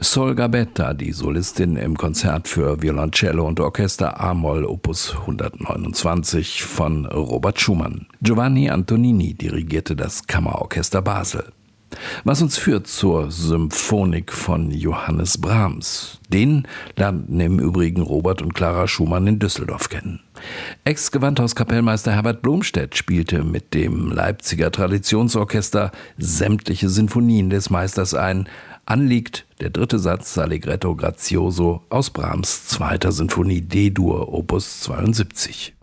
Sol Gabetta, die Solistin im Konzert für Violoncello und Orchester a-Moll Opus 129 von Robert Schumann. Giovanni Antonini dirigierte das Kammerorchester Basel. Was uns führt zur Symphonik von Johannes Brahms. Den lernten im Übrigen Robert und Clara Schumann in Düsseldorf kennen. Ex-Gewandhauskapellmeister Herbert Blomstedt spielte mit dem Leipziger Traditionsorchester sämtliche Sinfonien des Meisters ein. Anliegt der dritte Satz Allegretto Grazioso aus Brahms 2. Sinfonie D-Dur Opus 72.